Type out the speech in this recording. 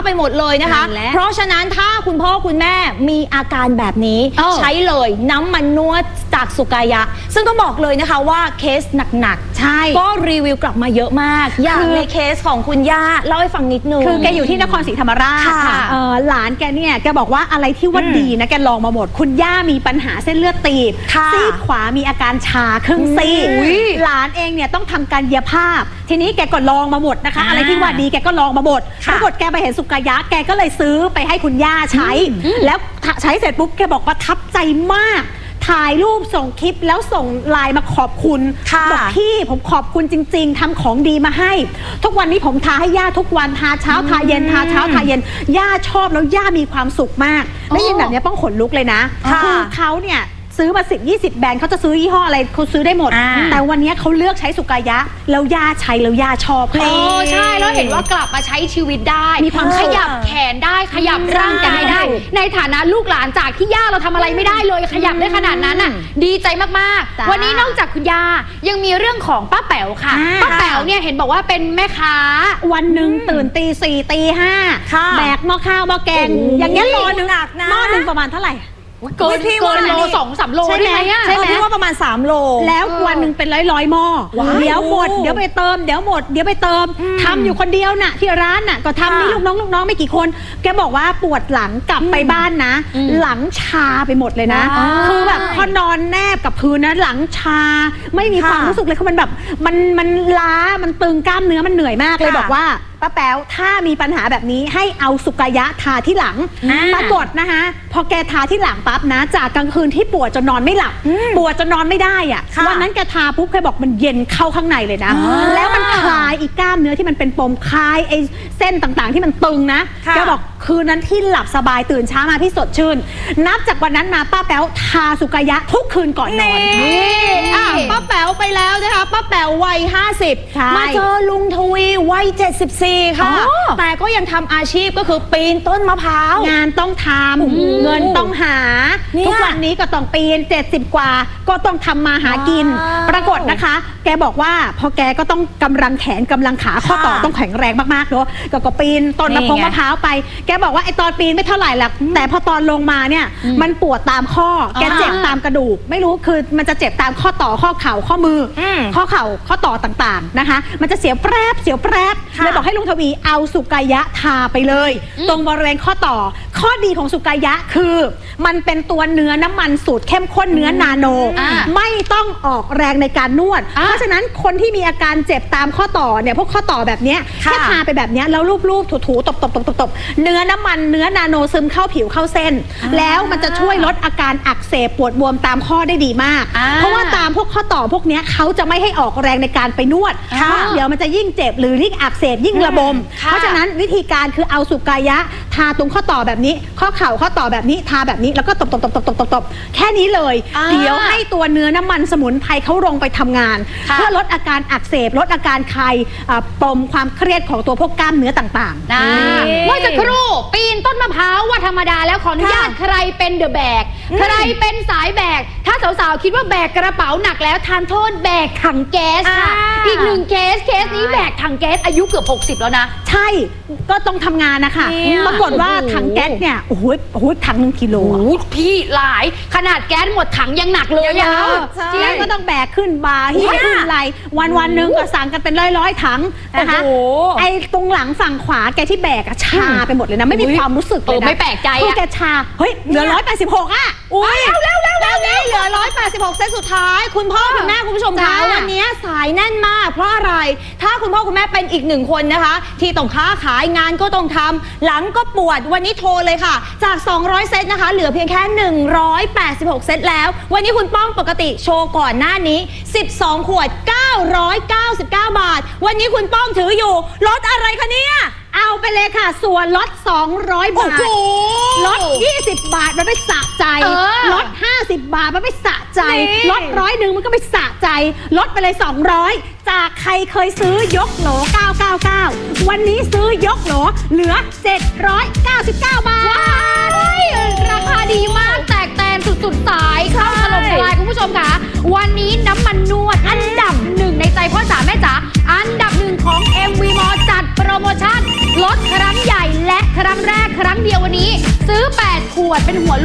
ไปหมดเลยนะคะเพราะฉะนั้นถ้าคุณพ่อคุณแม่มีอาการแบบนี้ใช้เลยน้ำมันนวดจากสุกายะซึ่งต้องบอกเลยนะคะว่าเคสหนักๆใช่ก็รีวิวกลับมาเยอะมากอย่างในเคสของคุณย่าเล่าให้ฟังนิดนึงคือแกอยู่ที่นครศรีธรรมราชหลานแกเนี่ยแกบอกว่าอะไรที่ว่าดีนะแกลองมาหมดคุณย่ามีปัญหาเส้นเลือดตีบซีกขวามีอาการชาครึ่งซีกหลานเองเนี่ยต้องทำการเย็บผ้าทีนี้แกก็ลองมาหมดนะคะอะไรที่ว่าดีแกก็ลองมาหมดปรากฏแกไปเห็นสุกายะแกก็เลยซื้อไปให้คุณย่าใช้แล้วใช้เสร็จปุ๊บแกบอกประทับใจมากถ่ายรูปส่งคลิปแล้วส่งไลน์มาขอบคุณบอกพี่ผมขอบคุณจริงๆทำของดีมาให้ทุกวันนี้ผมทาให้ย่าทุกวันทาเช้าทาเย็นทาเช้าทาเย็นย่าชอบแล้วย่ามีความสุขมากได้ยินแบบนี้ต้องขนลุกเลยนะคือเขาเนี่ยซื้อมา10-20แบรนด์เขาจะซื้อยี่ห้ออะไรเขาซื้อได้หมดแต่วันนี้เขาเลือกใช้สุกายะแล้วย่าใช้แล้วย่าชอบใช่แล้วเห็นว่ากลับมาใช้ชีวิตได้มีความขยับแขนได้ขยับร่างกายได้ในฐานะลูกหลานจากที่ย่าเราทำอะไรไม่ได้เลยขยับได้ขนาดนั้นน่ะดีใจมากๆวันนี้นอกจากคุณย่ายังมีเรื่องของป้าแป๋วค่ะป้าแป๋วเนี่ยเห็นบอกว่าเป็นแม่ค้าวันหนึ่งตื่นตี 4 ตี 5แบกหม้อข้าวหม้อแกงอย่างเงี้ยหม้อหนึ่งประมาณเท่าไหร่เกินโล2-3 โลได้ไหมใช่ไหมพี่ว่าประมาณ3 โลแล้ววันหนึ่งเป็นร้อยหม้อเดี๋ยวหมดเดี๋ยวไปเติมเดี๋ยวหมดเดี๋ยวไปเติมทำอยู่คนเดียวน่ะที่ร้านน่ะก็ทำนี่ลูกน้องไม่กี่คนแกบอกว่าปวดหลังกลับไปบ้านนะหลังชาไปหมดเลยนะคือแบบพอนอนแนบกับพื้นนะหลังชาไม่มีความรู้สึกเลยคือมันแบบมันล้ามันตึงกล้ามเนื้อมันเหนื่อยมากเลยบอกว่าป้าแป๋วถ้ามีปัญหาแบบนี้ให้เอาสุกายะทาที่หลังปรากฏนะคะพอแกทาที่หลังปั๊บนะจากกลางคืนที่ปวดจนนอนไม่หลับปวดจนนอนไม่ได้อะวันนั้นแกทาปุ๊บแกบอกมันเย็นเข้าข้างในเลยนะแล้วมันคลายอีกกล้ามเนื้อที่มันเป็นปมคลายไอ้เส้นต่างๆที่มันตึงนะแกบอกคืนนั้นที่หลับสบายตื่นเช้ามาพี่สดชื่นนับจากวันนั้นมาป้าแป๋วทาสุกายะทุกคืนก่อนนอนป้าแป๋วไปแล้วนะคะป้าแป๋ววัย50มาเจอลุงทวีวัย74ค่ะแต่ก็ยังทำอาชีพก็คือปีนต้นมะพร้าวงานต้องทำเงินต้องหาทุกวันนี้ก็ต้องปีน70 กว่าก็ต้องทำมาหากินปรากฏนะคะแกบอกว่าพอแกก็ต้องกำลังแขนกำลังขาข้อต่อต้องแข็งแรงมากๆเนาะก็ปีนต้นมะพร้าวไปแกบอกว่าไอตอนปีนไม่เท่าไหร่หรอกแต่พอตอนลงมาเนี่ยมันปวดตามข้อแกเจ็บตามกระดูกไม่รู้คือมันจะเจ็บตามข้อต่อข้อเข่าข้อมือข้อเข่าข้อต่อต่างๆนะคะมันจะเสียวแปรบเลยบอกให้ลุงทวีเอาสุกายะทาไปเลยตรงบริเวณข้อต่อข้อดีของสุกายะคือมันเป็นตัวเนื้อน้ำมันสูตรเข้มข้นเนื้อนาโนไม่ต้องออกแรงในการนวดเพราะฉะนั้นคนที่มีอาการเจ็บตามข้อต่อเนี่ยพวกข้อต่อแบบนี้แค่ทาไปแบบนี้แล้วรูปถูตบเนื้อน้ำมันเนื้อนาโนซึมเข้าผิวเข้าเส้นแล้วมันจะช่วยลดอาการอักเสบปวดบวมตามข้อได้ดีมากเพราะว่าตามพวกข้อต่อพวกนี้เขาจะไม่ให้ออกแรงในการไปนวดเดี๋ยวมันจะยิ่งเจ็บหรือยิ่งอักเสบยิ่งระบมเพราะฉะนั้นวิธีการคือเอาสุกายะทาตรงข้อต่อแบบนี้ข้อเข่าข้อต่อแบบนี้ทาแบบนี้แล้วก็ตบแค่นี้เลยเดี๋ยวให้ตัวเนื้อน้ำมันสมุนไพรเขาลงไปทำงานเพื่อลดอาการอักเสบลดอาการคลายปมความเครียดของตัวพวกกล้ามเนื้อต่างๆเมื่อสักครู่ปีนต้นมะพร้าวว่าธรรมดาแล้วขออนุญาตใครเป็นเดอะแบกใครเป็นสายแบกถ้าสาวๆคิดว่าแบกกระเป๋าหนักแล้วทานโทษแบกถังแก๊สค่ะอีกหนึ่งเคสนี้แบกถังแก๊สอายุเกือบ60แล้วนะใช่ก็ต้องทำงานนะคะปรากฏว่าถังแก๊สเนี่ยโอ้โหถัง1 กิโลพี่หลายขนาดแก๊สหมดถังยังหนักเลยอ่ะแล้วก็ต้องแบกขึ้นบาร์ที่ขึ้นไหลวันหนึ่งก็สั่งกันเป็นร้อยถังนะคะไอ้ตรงหลังฝั่งขวาแกที่แบกชาไปหมดเลยนะไม่มีความรู้สึกเลยนะไม่แปลกใจคือแกชาเฮ้ยเหลือ186อ่ะแล้วเหลือ186เซตสุดท้ายคุณพ่อคุณแม่คุณผู้ชมคะวันนี้สายแน่นมากเพราะอะไรถ้าคุณพ่อคุณแม่เป็นอีก1 คนนะคะที่ต้องค้าขายงานก็ต้องทำหลังก็ปวดวันนี้โทรเลยค่ะจาก200เซตนะคะเหลือเพียงแค่186เซตแล้ววันนี้คุณป้องปกติโชว์ก่อนหน้านี้12 ขวด999 บาทวันนี้คุณป้องถืออยู่ลดอะไรคะเนี่ยเอาไปเลยค่ะส่วนลด200 บาทลด20 บาทมันไม่สะใจลด50 บาทมันไม่สะใจลด100มันก็ไม่สะใจลดไปเลย200จากใครเคยซื้อยกโหล999วันนี้ซื้อยกโหลเหลือ799 บาทราคาดีมากแตกแตนสุดๆสายเข้าถล่มทลายคุณผู้ชมค่ะวันนี้น้ำมันนวดอันดับ1ในใจพ่อจ๋าแม่จ๋าอันดับ1ของ MV Mall จัดโปรโมชั่นลดครั้งใหญ่และคเดียววันนี้ซื้อ 8 ขวดเป็นหัว